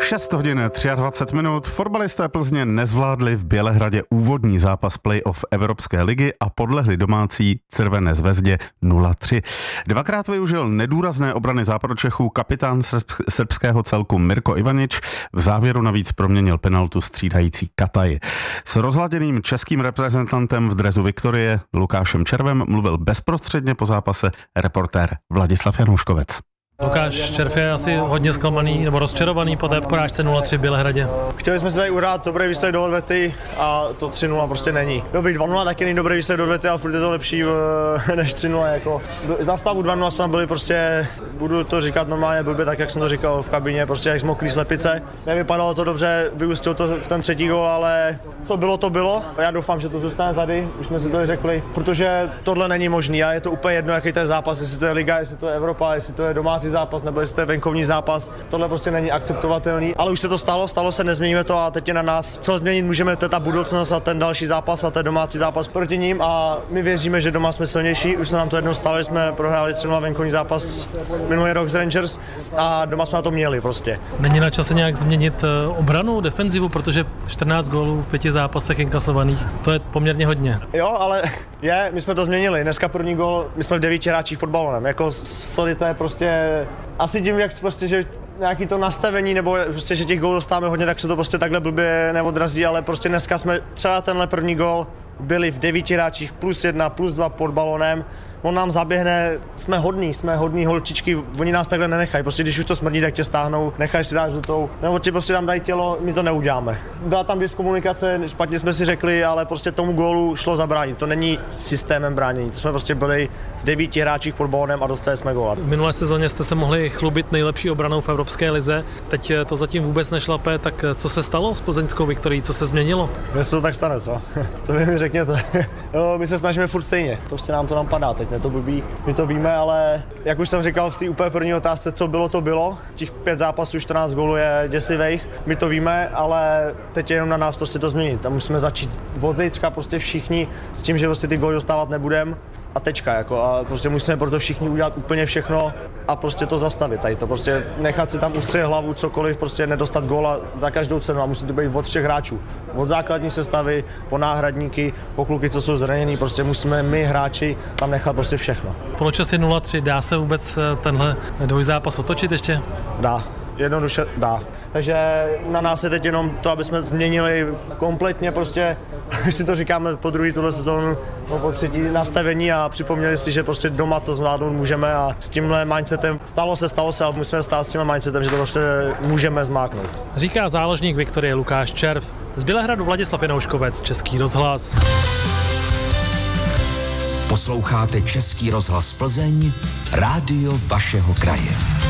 6 hodin 23 minut. Fotbalisté Plzně nezvládli v Bělehradě úvodní zápas playoff Evropské ligy a podlehli domácí Crvené zvezdě 0-3. Dvakrát využil nedůrazné obrany Západočechů kapitán srbského celku Mirko Ivanič. V závěru navíc proměnil penaltu střídající Kataj. S rozladěným českým reprezentantem v dresu Viktorie Lukášem Červem mluvil bezprostředně po zápase reportér Vladislav Janouškovec. Lukáš Červ je asi hodně zklamaný nebo rozčarovaný po té porážce 0-3 v Bělehradě. Chtěli jsme si tady uhrát dobrý výsledek do odvety a to 3-0 prostě není. Dobrý 2-0 taky není dobrý výsledek do odvety, ale furt je to lepší než 3-0. Jako. Za stavu 2-0 jsme tam byli prostě, budu to říkat normálně blbě, tak jak jsem to říkal v kabině, prostě jak zmoklý slepice. Nevypadalo to dobře, vyústil to v ten třetí gól, ale co bylo, to bylo. Já doufám, že to zůstane tady, už jsme si to řekli, protože tohle není možný a je to úplně jedno, jaký to je zápas, jestli to je liga, jestli to je Evropa, jestli to je domácí zápas, nebo jestli to je venkovní zápas. Tohle prostě není akceptovatelný, ale už se to stalo se, nezměníme to a teď je na nás, co změnit můžeme, to je ta budoucnost a ten další zápas a ten domácí zápas proti ním a my věříme, že doma jsme silnější. Už se nám to jednou stalo, že jsme prohráli 3-0 venkovní zápas minulý rok z Rangers a doma jsme na to měli prostě. Není na čase nějak změnit obranu, defenzivu, protože 14 gólů v 5 zápasech inkasovaných, to je poměrně hodně. Jo, ale my jsme to změnili. Dneska první gól, my jsme v 9 hráčích pod balonem. Jako sorry, to je prostě asi tím, jak prostě, že nějaký to nastavení, nebo prostě, že těch gólů dostáváme hodně, tak se to prostě takhle blbě neodrazí, ale prostě dneska jsme třeba tenhle první gól byli v 9 hráčích +1, +2 pod balonem. On nám zaběhne, jsme hodní holčičky, oni nás takhle nenechají, prostě když už to smrdí, tak tě stáhnou, nechají si dát žlutou, nebo ti prostě tam dají tělo, my to neuděláme. Byla tam komunikace, špatně jsme si řekli, ale prostě tomu gólu šlo zabránit, to není systémem bránění, to jsme prostě byli v 9 hráčích pod balonem a dostali jsme góla. V minulé sezóně jste se mohli chlubit nejlepší obranou v Evropské lize, teď to zatím vůbec nešlape, tak co se stalo s plzeňskou Viktorií, co se změnilo? Mně se to tak stane, co? To vy mi řekněte. No, my se snažíme furt stejně, prostě nám to padá teď. To blbý, my to víme, ale jak už jsem říkal v té úplně první otázce, co bylo, to bylo. Těch 5 zápasů, 14 gólů je děsivých, my to víme, ale teď je jenom na nás prostě to změnit. A musíme začít od zítřka prostě všichni s tím, že prostě ty góly dostávat nebudeme a tečka, jako, a prostě musíme proto všichni udělat úplně všechno a prostě to zastavit tady, to prostě nechat si tam ustřelit hlavu, cokoliv, prostě nedostat góla za každou cenu a musí to být od všech hráčů. Od základní sestavy, po náhradníky, po kluky, co jsou zranění, prostě musíme my hráči tam nechat prostě všechno. Poločas je 0-3, dá se vůbec tenhle dvojzápas otočit ještě? Dá. Jednoduše dá. Takže na nás je teď jenom to, aby jsme změnili kompletně prostě, když si to říkáme po druhý tuhle sezónu, po třetí nastavení a připomněli si, že prostě doma to zvládnout můžeme a s tímhle mindsetem stalo se, ale musíme stát s tímhle mindsetem, že to prostě můžeme zmáknout. Říká záložník Viktorie Lukáš Červ. Z Bělehradu Vladislav Janouškovec, Český rozhlas. Posloucháte Český rozhlas Plzeň, rádio vašeho kraje.